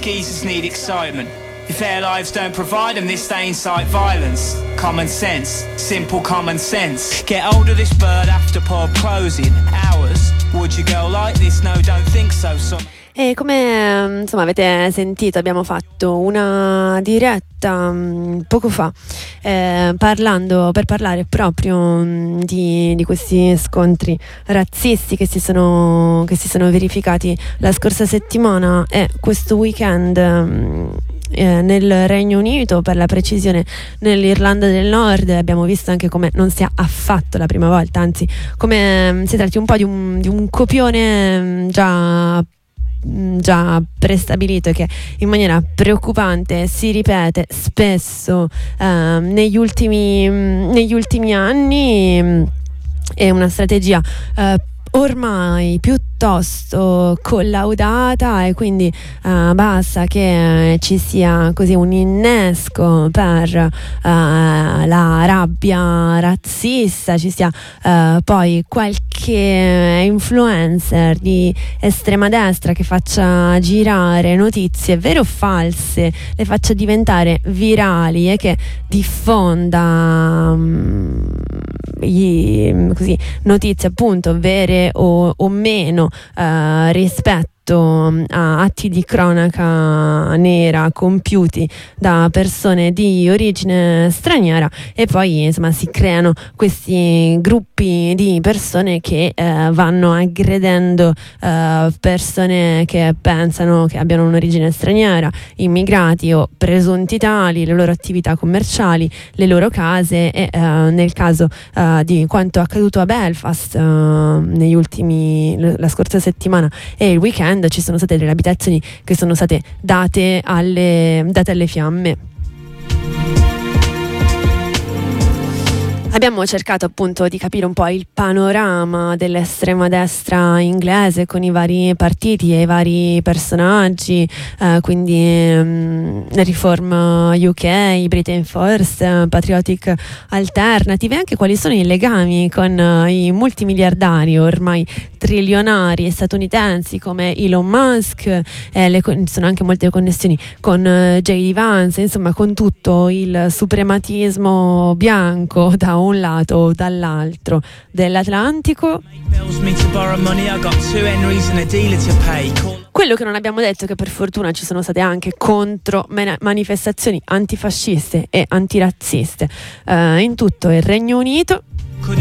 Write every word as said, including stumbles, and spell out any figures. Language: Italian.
Geezers need excitement. If their lives don't provide them, this they incite violence. Common sense, simple common sense. Get hold of this bird after pour pros in hours. Would you go like this? No, don't think so. so E come insomma avete sentito, abbiamo fatto una diretta um, poco fa eh, parlando per parlare proprio um, di, di questi scontri razzisti che si sono che si sono verificati la scorsa settimana e questo weekend um, eh, nel Regno Unito, per la precisione nell'Irlanda del Nord. Abbiamo visto anche come non sia affatto la prima volta, anzi come um, si tratti un po' di un, di un copione um, già già prestabilito e che in maniera preoccupante si ripete spesso eh, negli ultimi negli ultimi anni. È una strategia eh, ormai piuttosto collaudata e quindi uh, basta che uh, ci sia così un innesco per uh, la rabbia razzista, ci sia uh, poi qualche influencer di estrema destra che faccia girare notizie vere o false, le faccia diventare virali e che diffonda um, gli, così, notizie appunto vere o, o meno uh, rispetto a atti di cronaca nera compiuti da persone di origine straniera, e poi insomma si creano questi gruppi di persone che eh, vanno aggredendo eh, persone che pensano che abbiano un'origine straniera, immigrati o presunti tali, le loro attività commerciali, le loro case e eh, nel caso eh, di quanto accaduto a Belfast eh, negli ultimi la scorsa settimana e il weekend ci sono state delle abitazioni che sono state date alle, date alle fiamme. Abbiamo cercato appunto di capire un po' il panorama dell'estrema destra inglese con i vari partiti e i vari personaggi, eh, quindi um, Reform U K, Britain First, Patriotic Alternative, e anche quali sono i legami con uh, i multimiliardari ormai trilionari statunitensi come Elon Musk, eh, le con- sono anche molte connessioni con uh, J D Vance, insomma con tutto il suprematismo bianco da un lato o dall'altro dell'Atlantico. Quello che non abbiamo detto è che per fortuna ci sono state anche contro manifestazioni antifasciste e antirazziste eh, in tutto il Regno Unito.